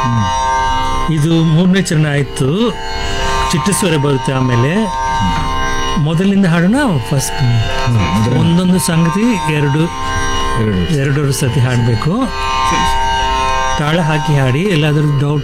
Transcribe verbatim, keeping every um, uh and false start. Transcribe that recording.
ಇದು ಮೂರನೇ ಚರಣ ಆಯ್ತು, ಚಿಟ್ಟಸ್ವರ ಬರುತ್ತೆ. ಆಮೇಲೆ ಮೊದಲಿಂದ ಹಾಡೋಣ. ಫಸ್ಟ್ ಒಂದೊಂದು ಸಂಗತಿ ಎರಡು ಎರಡು ಸತಿ ಹಾಡಬೇಕು. ತಾಳ ಹಾಕಿ ಹಾಡಿ. ಎಲ್ಲಾದ್ರೂ ಡೌಟ್